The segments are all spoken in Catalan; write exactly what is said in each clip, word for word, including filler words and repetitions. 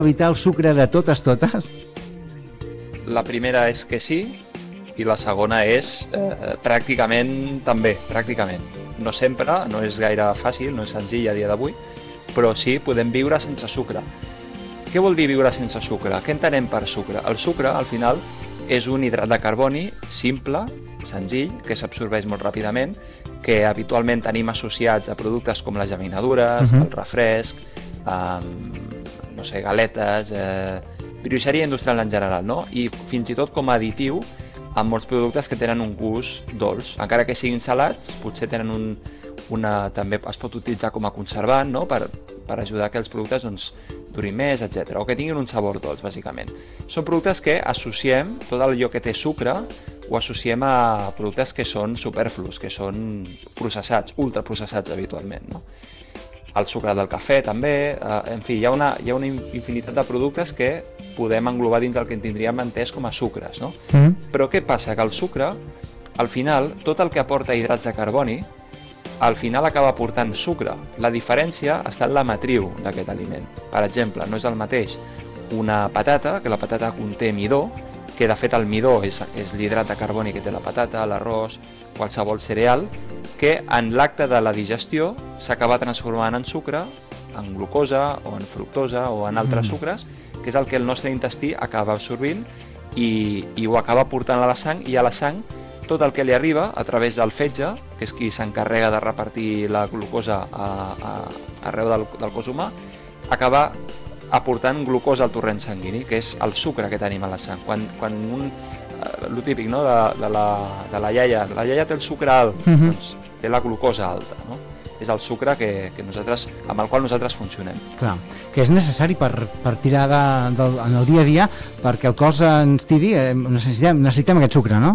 evitar el sucre de totes totes? La primera és que sí, i la segona és eh, pràcticament també, pràcticament. No sempre, no és gaire fàcil, no és senzill a dia d'avui, però sí, podem viure sense sucre. Què vol dir viure sense sucre? Què entenem per sucre? El sucre, al final, és un hidrat de carboni simple, senzill, que s'absorbeix molt ràpidament, que habitualment tenim associats a productes com les llaminadures, uh-huh. el refresc, eh, no sé, galetes, eh, brioixeria industrial en general, no? I fins i tot com a additiu amb molts productes que tenen un gust dolç. Encara que siguin salats, potser tenen un, una, també es pot utilitzar com a conservant, no? per, per ajudar que els productes doncs, durin més, etcètera, o que tinguin un sabor dolç, bàsicament. Són productes que associem, tot allò que té sucre, ho associem a productes que són superflus, que són processats, ultraprocessats habitualment, no? El sucre del cafè també, eh, en fi, hi ha, una, hi ha una infinitat de productes que podem englobar dins del que en tindríem entès com a sucres, no? Mm. Però què passa? Que el sucre, al final, tot el que aporta hidrats de carboni, al final acaba aportant sucre. La diferència està en la matriu d'aquest aliment. Per exemple, no és el mateix una patata, que la patata conté midó, que de fet el midó és, és l'hidrat de carboni que té la patata, l'arròs, qualsevol cereal, que en l'acte de la digestió s'acaba transformant en sucre, en glucosa o en fructosa o en altres mm. sucres, que és el que el nostre intestí acaba absorbint i, i ho acaba portant a la sang, i a la sang tot el que li arriba a través del fetge, que és qui s'encarrega de repartir la glucosa a, a, arreu del, del cos humà, acaba aportant glucosa al torrent sanguini, que és el sucre que tenim a la sang. Quan, quan un, el típic, no? de, de, la, de la iaia, la iaia té el sucre alt, mm-hmm. doncs té la glucosa alta, no? És el sucre que, que nosaltres, amb el qual nosaltres funcionem. Clar, que és necessari per, per tirar de, de, en el dia a dia perquè el cos ens tiri, eh, necessitem, necessitem aquest sucre, no?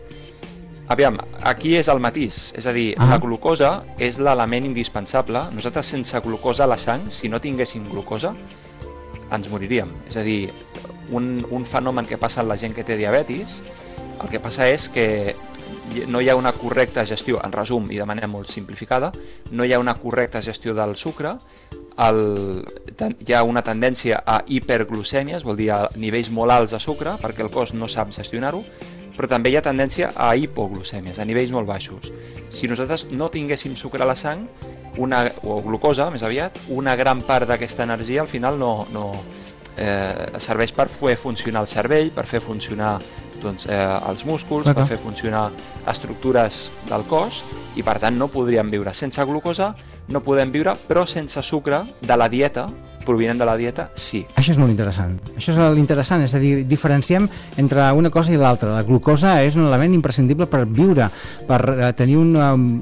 Aviam, aquí és el matís, és a dir, ah. la glucosa és l'element indispensable. Nosaltres sense glucosa a la sang, si no tinguéssim glucosa, ens moriríem. És a dir, un, un fenomen que passa en la gent que té diabetis, el que passa és que no hi ha una correcta gestió, en resum i de manera molt simplificada, no hi ha una correcta gestió del sucre, el, hi ha una tendència a hiperglucèmies, vol dir a nivells molt alts de sucre, perquè el cos no sap gestionar-ho, però també hi ha tendència a hipoglucèmies, a nivells molt baixos. Si nosaltres no tinguéssim sucre a la sang, una, o glucosa més aviat, una gran part d'aquesta energia al final no, no eh, serveix per fer funcionar el cervell, per fer funcionar doncs, eh, els músculs, okay. per fer funcionar estructures del cos, i per tant no podríem viure sense glucosa, no podem viure, però sense sucre de la dieta, provinent de la dieta, sí. Això és molt interessant. Això és l'interessant, és a dir, diferenciem entre una cosa i l'altra. La glucosa és un element imprescindible per viure, per tenir un,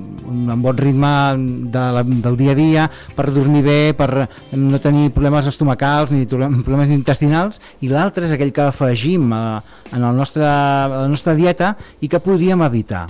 un bon ritme de la, del dia a dia, per dormir bé, per no tenir problemes estomacals ni problemes intestinals, i l'altre és aquell que afegim a, en el nostre, a la nostra dieta i que podríem evitar.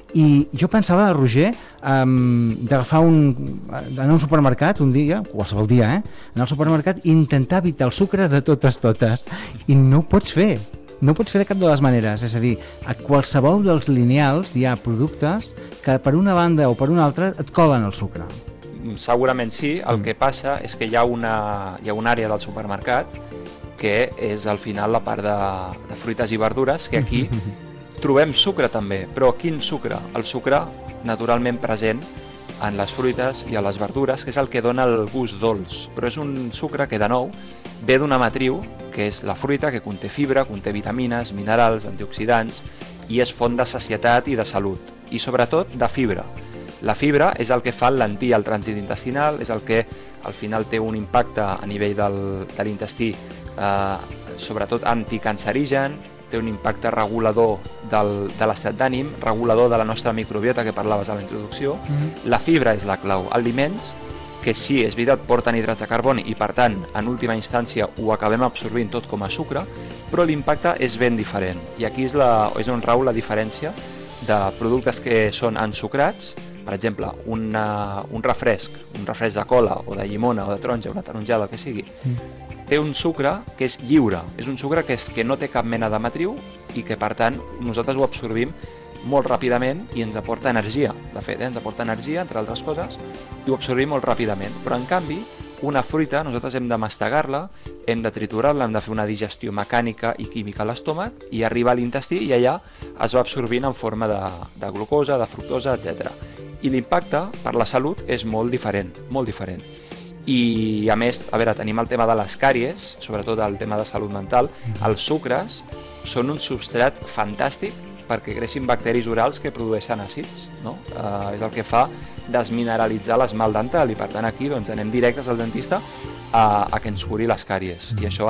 I jo pensava, Roger, um, d'agafar un, anar a un supermercat un dia, qualsevol dia, eh? anar al supermercat i intentar evitar el sucre de totes totes. I no ho pots fer, no ho pots fer de cap de les maneres. És a dir, a qualsevol dels lineals hi ha productes que per una banda o per una altra et colen el sucre. Segurament sí, el que passa és que hi ha una, hi ha una àrea del supermercat que és al final la part de, de fruites i verdures, que aquí trobem sucre també, però quin sucre? El sucre naturalment present en les fruites i a les verdures, que és el que dona el gust dolç, però és un sucre que de nou ve d'una matriu, que és la fruita, que conté fibra, conté vitamines, minerals, antioxidants, i és font de sacietat i de salut, i sobretot de fibra. La fibra és el que fa lentir el trànsit intestinal, és el que al final té un impacte a nivell del, de l'intestí, eh, sobretot anticancerigen, té un impacte regulador del, de l'estat d'ànim, regulador de la nostra microbiota que parlaves a la introducció. Mm-hmm. La fibra és la clau. Aliments que sí, és veritat, porten hidrats de carboni i per tant, en última instància, ho acabem absorbint tot com a sucre, però l'impacte és ben diferent. I aquí és, la, és on rau la diferència de productes que són ensucrats, per exemple, una, un refresc, un refresc de cola o de llimona o de taronja, una taronjada, el que sigui, mm. té un sucre que és lliure, és un sucre que, és, que no té cap mena de matriu i que per tant nosaltres ho absorbim molt ràpidament i ens aporta energia, de fet, eh? ens aporta energia, entre altres coses, i ho absorbim molt ràpidament, però en canvi una fruita nosaltres hem de mastegar-la, hem de triturar-la, hem de fer una digestió mecànica i química a l'estómac i arriba a l'intestí i allà es va absorbint en forma de, de glucosa, de fructosa, etcètera. I l'impacte per la salut és molt diferent, molt diferent. I a més, a veure, tenim el tema de les càries, sobretot el tema de salut mental. Els sucres són un substrat fantàstic perquè creixin bacteris orals que produeixen àcids, no? Eh, és el que fa desmineralitzar l'esmalt dental i per tant aquí doncs, anem directes al dentista a, a que ens curi les càries i això